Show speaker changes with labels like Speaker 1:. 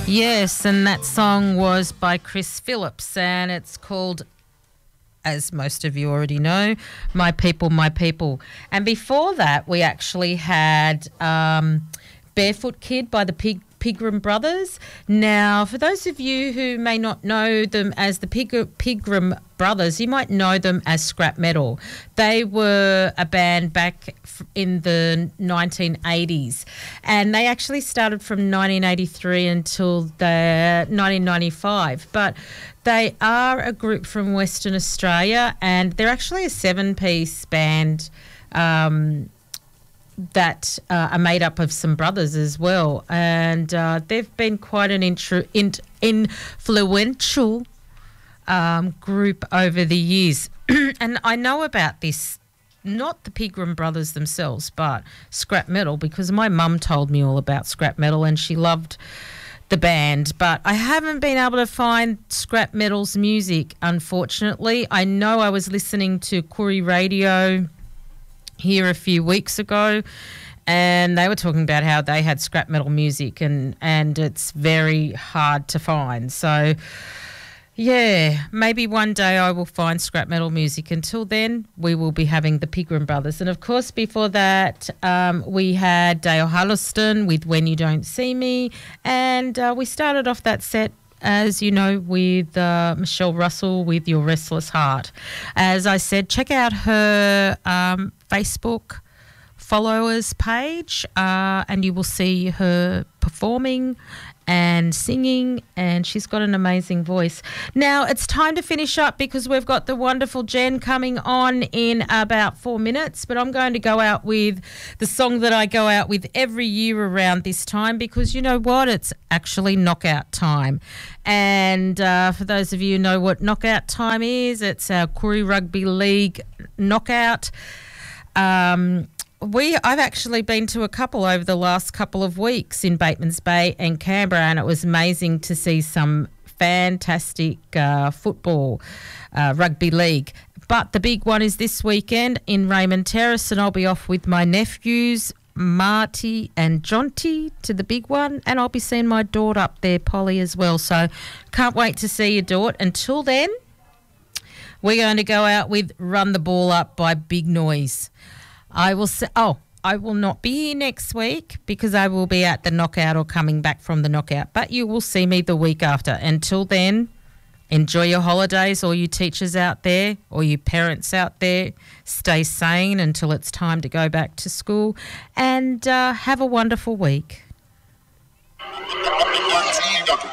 Speaker 1: Yes, and that song was by Chris Phillips, and it's called, as most of you already know, My People, My People. And before that, we actually had Barefoot Kid by the Pigram Brothers. Now, for those of you who may not know them as the Pigram Brothers, you might know them as Scrap Metal. They were a band back in the 1980s, and they actually started from 1983 until 1995. But they are a group from Western Australia, and they're actually a 7-piece band that are made up of some brothers as well. And they've been quite an influential group over the years. And I know about this, not the Pigram Brothers themselves, but Scrap Metal, because my mum told me all about Scrap Metal and she loved the band. But I haven't been able to find Scrap Metal's music, unfortunately. I know I was listening to Koori Radio here a few weeks ago, and they were talking about how they had Scrap Metal music, and it's very hard to find. So yeah, maybe one day I will find Scrap Metal music. Until then, we will be having the Pigram Brothers. And of course, before that, we had Dale Holliston with When You Don't See Me, and we started off that set, as you know, with Michelle Russell with Your Restless Heart. As I said, check out her Facebook followers page, and you will see her performing and singing, and she's got an amazing voice. Now, it's time to finish up because we've got the wonderful Jen coming on in about 4 minutes, but I'm going to go out with the song that I go out with every year around this time, because you know what? It's actually knockout time. And for those of you who know what knockout time is, it's our Koori Rugby League knockout. I've actually been to a couple over the last couple of weeks in Batemans Bay and Canberra, and it was amazing to see some fantastic football, rugby league. But the big one is this weekend in Raymond Terrace, and I'll be off with my nephews, Marty and Jonty, to the big one, and I'll be seeing my daughter up there, Polly, as well. So can't wait to see your daughter. Until then, we're going to go out with Run the Ball Up by Big Noise. I will not be here next week because I will be at the knockout or coming back from the knockout, but you will see me the week after. Until then, enjoy your holidays, all you teachers out there, or you parents out there. Stay sane until it's time to go back to school, and have a wonderful week.